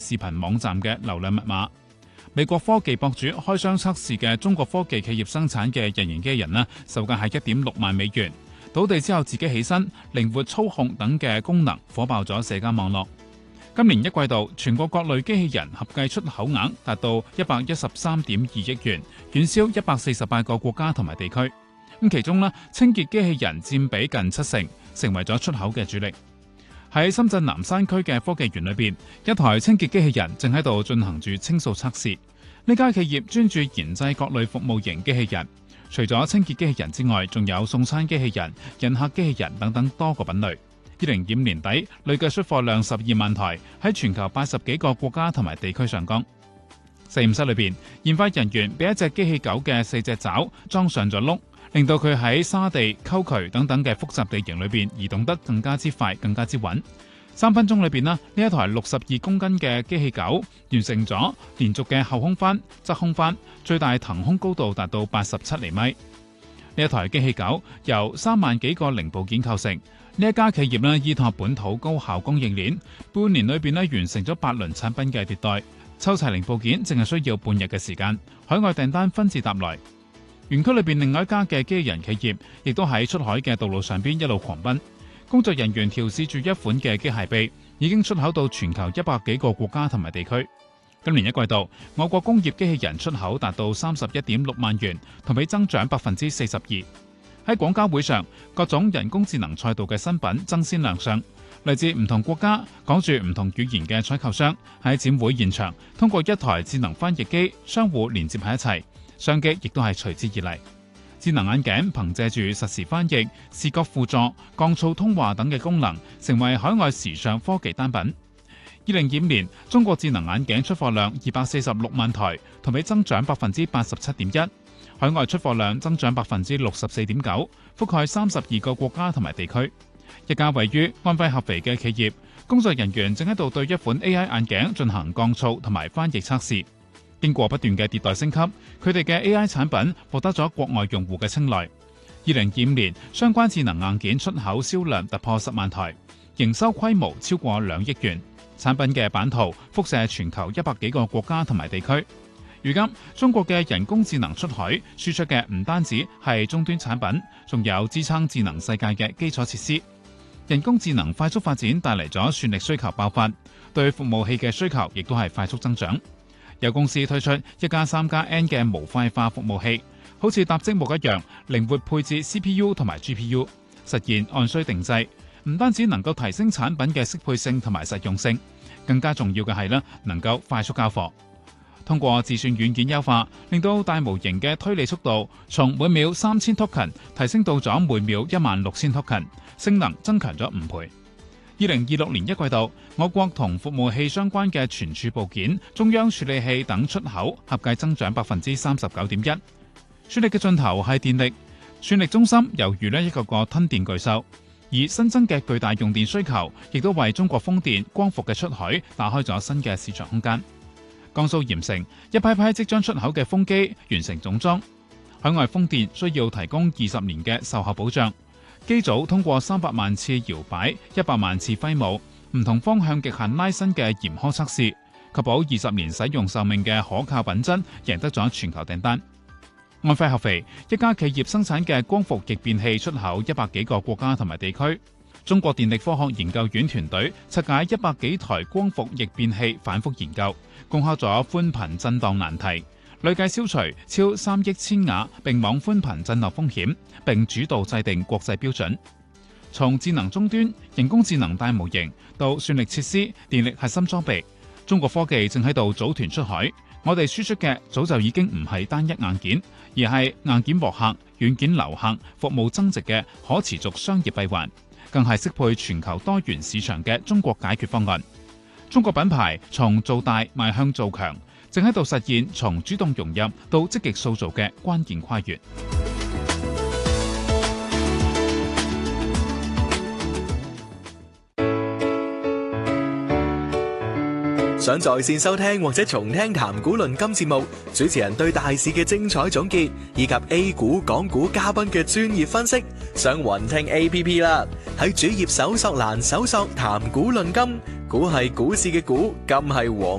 視頻網站嘅流量密碼。美國科技博主開箱測試嘅中國科技企業生產嘅人形機器人呢，售價係1.6萬美元。倒地之後自己起身、靈活操控等嘅功能火爆咗社交網絡。今年一季度，全國各類機器人合計出口額達到113.2億元，遠銷148個國家同埋地區。咁其中呢，清潔機器人佔比近70%，成為咗出口嘅主力。喺深圳南山區嘅科技園裏邊，一台清潔機器人正喺度進行住清掃測試。呢家企業專注研製各類服務型機器人，除咗清潔機器人之外，仲有送餐機器人、引客機器人等等多個品類。2025年底累計出貨量12萬台，喺全球80幾個國家同埋地區上崗。實驗室裏邊，研發人員俾一隻機器狗嘅4隻爪裝上咗轆，令到佢喺沙地、溝渠等等嘅複雜地形裏邊移動得更加之快、更加之穩。3分鐘裏邊呢一台62公斤嘅機器狗完成咗連續嘅後空翻、側空翻，最大騰空高度達到87厘米。呢一台機器狗由3萬幾個零部件構成。呢一家企業呢依託本土高效供應鏈，半年裏邊呢完成咗8輪產品嘅迭代，抽齊零部件淨係需要半日嘅時間，海外訂單紛至沓來。園區裏邊另外一家嘅機器人企業，亦都喺出海嘅道路上邊一路狂奔。工作人員調試住一款嘅機械臂，已經出口到全球100幾個國家同埋地區。今年一季度，我國工業機器人出口達到31.6萬元，同比增長42%。喺廣交會上，各種人工智能賽道嘅新品爭先亮相，嚟自唔同國家、講住唔同語言嘅採購商喺展會現場，通過一台智能翻譯機相互連接喺一齊，商機亦都係隨之而嚟。智能眼鏡憑借住實時翻譯、視覺輔助、降噪通話等嘅功能，成為海外時尚科技單品。2025年，中國智能眼鏡出貨量246萬台，同比增長87.1%。海外出貨量增長64.9%，覆蓋32個國家同埋地區。一家位於安徽合肥嘅企業，工作人員正喺度對一款 AI 眼鏡進行降噪同埋翻譯測試。經過不斷嘅迭代升級，佢哋嘅 AI 產品獲得咗國外用戶嘅青睞。2025年，相關智能硬件出口銷量突破10萬台，營收規模超過2億元。產品嘅版圖輻射全球100幾個國家同埋地區。如今，中國嘅人工智能出海輸出嘅唔單止係終端產品，仲有支撐智能世界嘅基礎設施。人工智能快速發展帶嚟咗算力需求爆發，對服務器嘅需求亦都係快速增長。有公司推出1+3+N 嘅模塊化服務器，好似搭積木一樣，靈活配置 CPU 同埋 GPU， 實現按需定製。唔單止能夠提升產品嘅適配性同埋實用性，更加重要嘅係能夠快速交貨。通過自算軟件優化，令到大模型嘅推理速度從每秒3000 token 提升到咗每秒16000 token， 性能增強咗5倍。2026年一季度，我國同服務器相關嘅存儲部件、中央處理器等出口合計增長39.1%。算力嘅盡頭係電力，算力中心猶如一個個吞電巨獸，而新增嘅巨大用電需求，亦都為中國風電、光伏嘅出海打開咗新嘅市場空間。江蘇鹽城一批批即將出口嘅風機完成總裝，海外風電需要提供20年嘅售後保障。機組通過300萬次搖擺、100萬次揮舞、唔同方向極限拉伸嘅嚴苛測試，確保20年使用壽命嘅可靠品質，贏得咗全球訂單。安徽合肥一家企業生產嘅光伏逆變器出口100幾個國家同埋地區。中國電力科學研究院團隊拆解100幾台光伏逆變器，反覆研究，攻克咗寬頻震盪難題，累計消除超3億千瓦並網寬頻震盪風險，並主導制定國際標準。從智能終端、人工智能大模型到算力設施、電力核心裝備，中國科技正喺度組團出海。我哋輸出嘅早就已經唔係單一硬件，而係硬件獲客、軟件留客、服務增值嘅可持續商業閉環，更係適配全球多元市場嘅中國解決方案。中國品牌從做大邁向做強，正喺度實現從主動融入到積極塑造嘅關鍵跨越。 想在線收聽或者重聽談股論金節目，主持人對大市嘅精彩總結，以及 A 股、港股嘉賓嘅專業分析，上雲聽 APP 啦。喺主頁搜索欄搜索談股論金，股係股市嘅股，金係黃